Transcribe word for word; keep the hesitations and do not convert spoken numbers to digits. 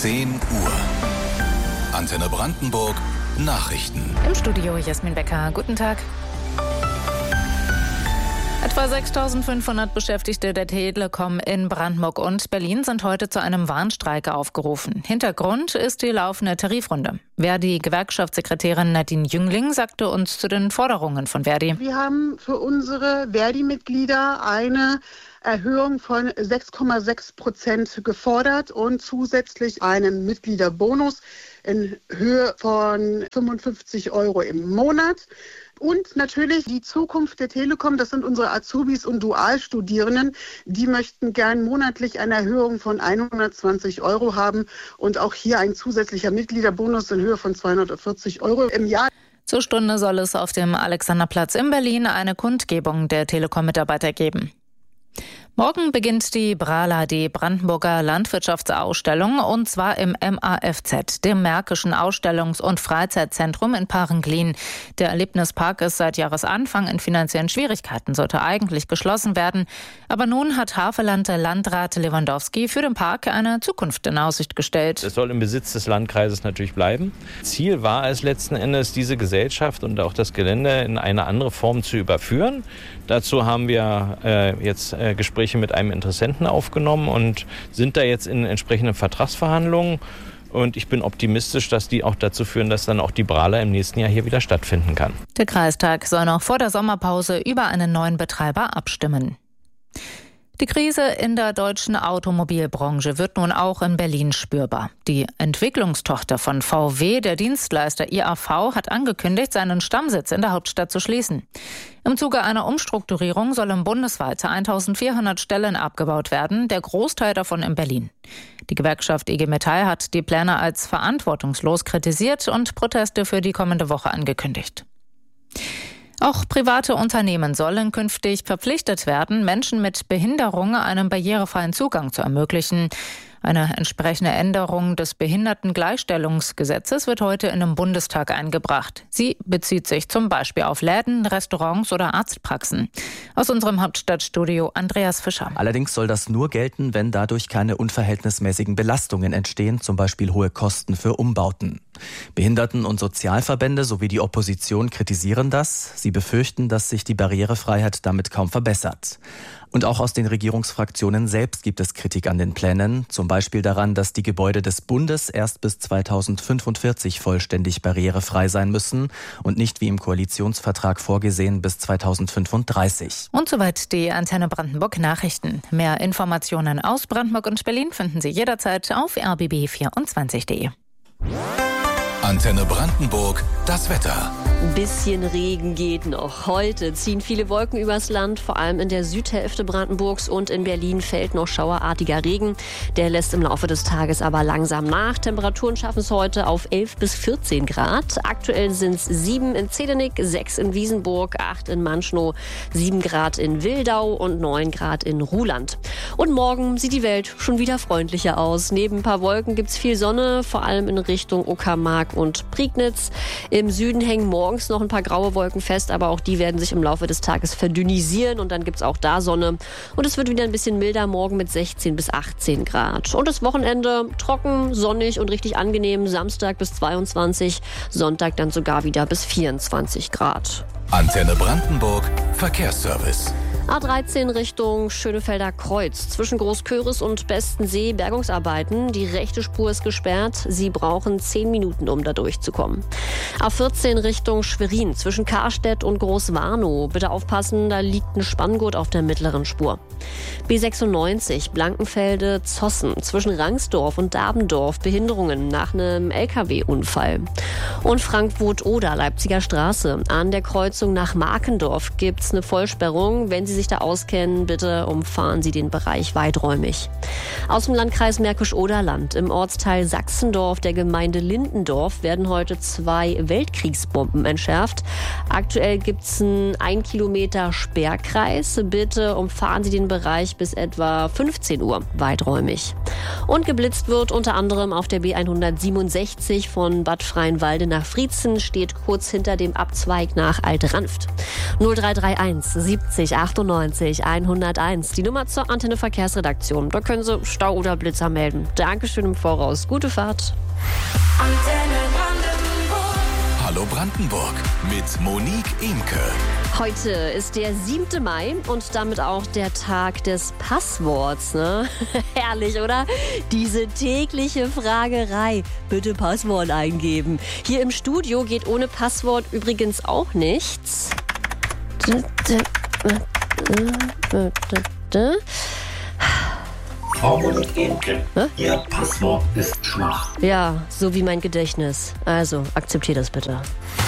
zehn Uhr. Antenne Brandenburg Nachrichten. Im Studio Jasmin Becker. Guten Tag. Etwa sechstausendfünfhundert Beschäftigte der Telekom in Brandenburg und Berlin sind heute zu einem Warnstreik aufgerufen. Hintergrund ist die laufende Tarifrunde. Verdi-Gewerkschaftssekretärin Nadine Jüngling sagte uns zu den Forderungen von Verdi. Wir haben für unsere Verdi-Mitglieder eine Erhöhung von sechs Komma sechs Prozent gefordert und zusätzlich einen Mitgliederbonus in Höhe von fünfundfünfzig Euro im Monat. Und natürlich die Zukunft der Telekom, das sind unsere Azubis und Dualstudierenden, die möchten gern monatlich eine Erhöhung von hundertzwanzig Euro haben und auch hier ein zusätzlicher Mitgliederbonus in Höhe von zweihundertvierzig Euro im Jahr. Zur Stunde soll es auf dem Alexanderplatz in Berlin eine Kundgebung der Telekom-Mitarbeiter geben. Morgen beginnt die BRALA, die Brandenburger Landwirtschaftsausstellung, und zwar im M A F Z, dem Märkischen Ausstellungs- und Freizeitzentrum in Parenglin. Der Erlebnispark ist seit Jahresanfang in finanziellen Schwierigkeiten, sollte eigentlich geschlossen werden. Aber nun hat Havelland-Landrat Lewandowski für den Park eine Zukunft in Aussicht gestellt. Es soll im Besitz des Landkreises natürlich bleiben. Ziel war es letzten Endes, diese Gesellschaft und auch das Gelände in eine andere Form zu überführen. Dazu haben wir äh, jetzt äh, Gespräche mit einem Interessenten aufgenommen und sind da jetzt in entsprechenden Vertragsverhandlungen. Und ich bin optimistisch, dass die auch dazu führen, dass dann auch die BRALA im nächsten Jahr hier wieder stattfinden kann. Der Kreistag soll noch vor der Sommerpause über einen neuen Betreiber abstimmen. Die Krise in der deutschen Automobilbranche wird nun auch in Berlin spürbar. Die Entwicklungstochter von V W, der Dienstleister I A V, hat angekündigt, seinen Stammsitz in der Hauptstadt zu schließen. Im Zuge einer Umstrukturierung sollen bundesweit eintausendvierhundert Stellen abgebaut werden, der Großteil davon in Berlin. Die Gewerkschaft I G Metall hat die Pläne als verantwortungslos kritisiert und Proteste für die kommende Woche angekündigt. Auch private Unternehmen sollen künftig verpflichtet werden, Menschen mit Behinderung einen barrierefreien Zugang zu ermöglichen. Eine entsprechende Änderung des Behindertengleichstellungsgesetzes wird heute in den Bundestag eingebracht. Sie bezieht sich zum Beispiel auf Läden, Restaurants oder Arztpraxen. Aus unserem Hauptstadtstudio Andreas Fischer. Allerdings soll das nur gelten, wenn dadurch keine unverhältnismäßigen Belastungen entstehen, zum Beispiel hohe Kosten für Umbauten. Behinderten- und Sozialverbände sowie die Opposition kritisieren das. Sie befürchten, dass sich die Barrierefreiheit damit kaum verbessert. Und auch aus den Regierungsfraktionen selbst gibt es Kritik an den Plänen, zum Beispiel daran, dass die Gebäude des Bundes erst bis zweitausendfünfundvierzig vollständig barrierefrei sein müssen und nicht wie im Koalitionsvertrag vorgesehen bis zweitausendfünfunddreißig. Und soweit die Antenne Brandenburg Nachrichten. Mehr Informationen aus Brandenburg und Berlin finden Sie jederzeit auf r b b vierundzwanzig punkt d e. Antenne Brandenburg, das Wetter. Ein bisschen Regen geht noch. Heute ziehen viele Wolken übers Land, vor allem in der Südhälfte Brandenburgs, und in Berlin fällt noch schauerartiger Regen. Der lässt im Laufe des Tages aber langsam nach. Temperaturen schaffen es heute auf elf bis vierzehn Grad. Aktuell sind es sieben in Zedenick, sechs in Wiesenburg, acht in Manschnow, sieben Grad in Wildau und neun Grad in Ruhland. Und morgen sieht die Welt schon wieder freundlicher aus. Neben ein paar Wolken gibt es viel Sonne, vor allem in Richtung Uckermark und Prignitz. Im Süden hängen morgens noch ein paar graue Wolken fest, aber auch die werden sich im Laufe des Tages verdünnisieren und dann gibt es auch da Sonne. Und es wird wieder ein bisschen milder morgen mit sechzehn bis achtzehn Grad. Und das Wochenende trocken, sonnig und richtig angenehm. Samstag bis zweiundzwanzig, Sonntag dann sogar wieder bis vierundzwanzig Grad. Antenne Brandenburg Verkehrsservice. A dreizehn Richtung Schönefelder Kreuz. Zwischen Großköris und Bestensee Bergungsarbeiten. Die rechte Spur ist gesperrt. Sie brauchen zehn Minuten, um da durchzukommen. A vierzehn Richtung Schwerin. Zwischen Karstedt und Großwarnow. Bitte aufpassen, da liegt ein Spanngurt auf der mittleren Spur. B sechsundneunzig Blankenfelde Zossen. Zwischen Rangsdorf und Dabendorf Behinderungen nach einem L K W-Unfall. Und Frankfurt-Oder Leipziger Straße. An der Kreuzung nach Markendorf gibt es eine Vollsperrung. Wenn Sie sich da auskennen, bitte umfahren Sie den Bereich weiträumig. Aus dem Landkreis Märkisch-Oderland im Ortsteil Sachsendorf der Gemeinde Lindendorf werden heute zwei Weltkriegsbomben entschärft. Aktuell gibt es einen ein Kilometer Sperrkreis. Bitte umfahren Sie den Bereich bis etwa fünfzehn Uhr weiträumig. Und geblitzt wird unter anderem auf der B hundertsiebenundsechzig von Bad Freienwalde nach Friezen, steht kurz hinter dem Abzweig nach Alt-Ranft. null drei drei eins siebzig achtundneunzig hunderteins, die Nummer zur Antenne Verkehrsredaktion. Da können Sie Stau oder Blitzer melden. Dankeschön im Voraus. Gute Fahrt. Antenne Brandenburg. Hallo Brandenburg mit Monique Imke. Heute ist der siebte Mai und damit auch der Tag des Passworts. Ne? Herrlich, oder? Diese tägliche Fragerei. Bitte Passwort eingeben. Hier im Studio geht ohne Passwort übrigens auch nichts. Frau Monique Imke, Ihr Passwort ist schwach. Ja, so wie mein Gedächtnis. Also, akzeptier das bitte.